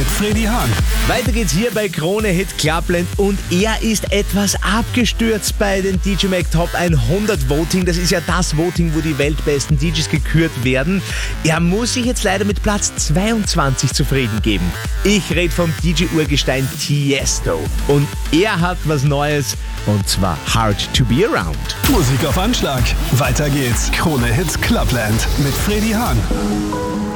Freddy Hahn. Weiter geht's hier bei Krone Hit Clubland und er ist etwas abgestürzt bei den DJ Mag Top 100 Voting. Das ist ja das Voting, wo die weltbesten DJs gekürt werden. Er muss sich jetzt leider mit Platz 22 zufrieden geben. Ich rede vom DJ-Urgestein Tiesto und er hat was Neues und zwar Hard to Be Around. Musik auf Anschlag. Weiter geht's. Krone Hit Clubland mit Freddy Hahn.